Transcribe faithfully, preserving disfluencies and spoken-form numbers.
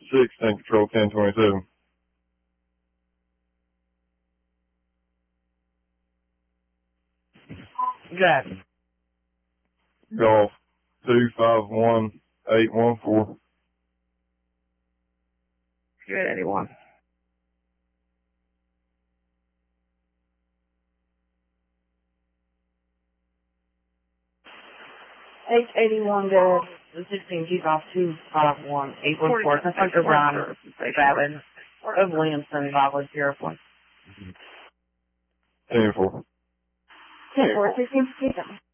six, tank control ten twenty-seven. Got it. Golf two five one eight one four. Good, anyone. H eighty-one to the sixteen, keep off two five one eight one four. Hunter Brown, seven. Of Williamson, Violet, zero point. ten four. ten four, sixteen, keep them.